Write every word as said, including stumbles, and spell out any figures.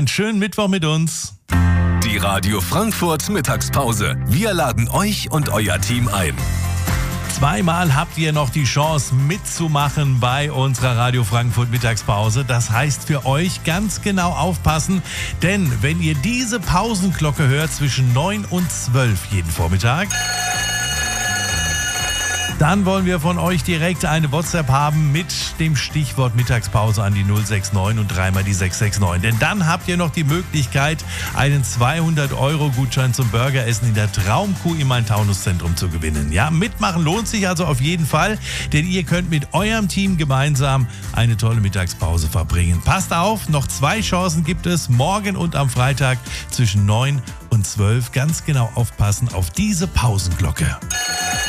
einen schönen Mittwoch mit uns. Die Radio Frankfurt Mittagspause. Wir laden euch und euer Team ein. Zweimal habt ihr noch die Chance mitzumachen bei unserer Radio Frankfurt Mittagspause. Das heißt für euch ganz genau aufpassen, denn wenn ihr diese Pausenglocke hört zwischen neun und zwölf jeden Vormittag, dann wollen wir von euch direkt eine WhatsApp haben mit dem Stichwort Mittagspause an die null sechs neun und dreimal die sechs sechs neun. Denn dann habt ihr noch die Möglichkeit, einen zweihundert Euro Gutschein zum Burgeressen in der Traumkuh im Main-Taunus-Zentrum zu gewinnen. Ja, mitmachen lohnt sich also auf jeden Fall, denn ihr könnt mit eurem Team gemeinsam eine tolle Mittagspause verbringen. Passt auf, noch zwei Chancen gibt es, morgen und am Freitag zwischen neun und zwölf. Ganz genau aufpassen auf diese Pausenglocke.